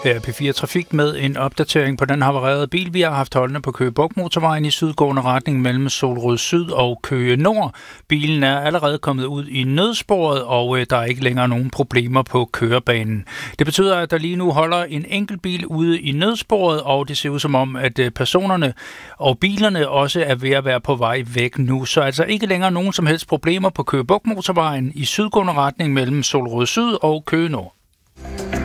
Her er P4 Trafik med en opdatering på den havarerede bil. Vi har haft holdende på Køge Bugt motorvejen i sydgående retning mellem Solrød Syd og Køge Nord. Bilen er allerede kommet ud i nødsporet, og der er ikke længere nogen problemer på kørebanen. Det betyder, at der lige nu holder en enkelt bil ude i nødsporet, og det ser ud som om, at personerne og bilerne også er ved at være på vej væk nu. Så altså ikke længere nogen som helst problemer på Køge Bugt motorvejen i sydgående retning mellem Solrød Syd og Køge Nord.